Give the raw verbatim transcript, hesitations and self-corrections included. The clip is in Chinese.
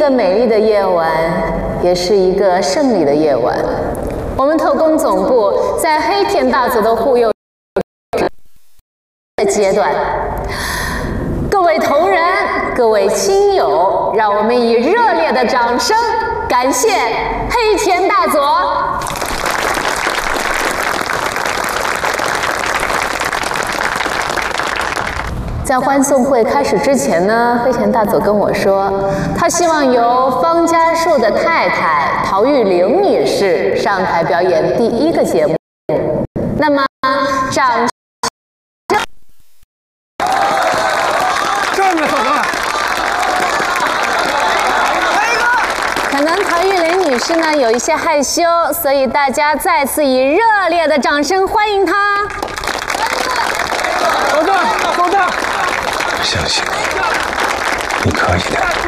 个美丽的夜晚，也是一个胜利的夜晚。我们特工总部在黑田大佐的护佑的阶段，各位同仁、各位亲友，让我们以热烈的掌声感谢黑田大佐。在欢送会开始之前呢，黑田大佐跟我说，他希望由方家树的太太陶玉玲女士上台表演第一个节目。那么，掌这么走的， 可能陶玉玲女士呢有一些害羞，所以大家再次以热烈的掌声欢迎她。 走的，走的。 相信你，你可以的。